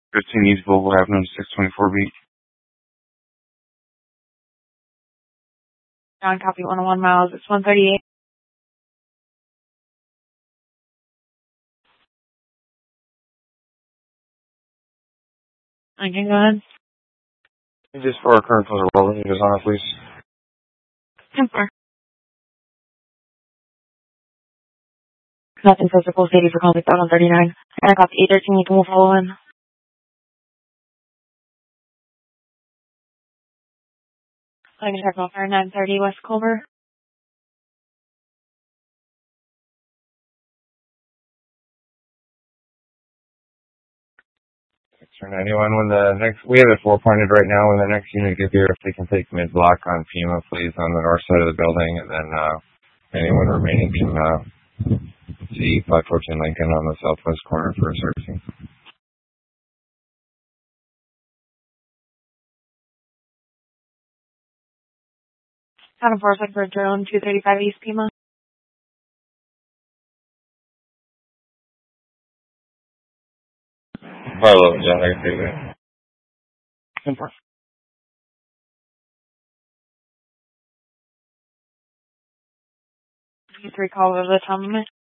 15 East Volvo Avenue, 624B. John, copy 101 miles. It's 138. I can go ahead. Just for our current closer, what we just on it, please. 10-4. Nothing physical, steady for contact out on 39. And I copy 813, you can move follow in. I can check off our 930 West Culver. Turn 91 when the next, we have it 4-pointed right now. When the next unit gets here, if they can take mid-block on FEMA, please, on the north side of the building, and then anyone remaining can see 514 Lincoln on the southwest corner for servicing. Town of Forest for drone 235 East Pima. Follow up, John, I can take that. 10-4. 3 call over the time limit.